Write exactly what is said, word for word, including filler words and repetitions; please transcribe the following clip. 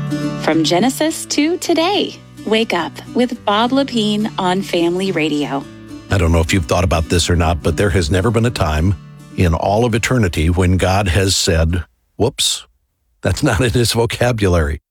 From Genesis to today, wake up with Bob Lepine on Family Radio. I don't know if you've thought about this or not, but there has never been a time in all of eternity when God has said, whoops, that's not in his vocabulary.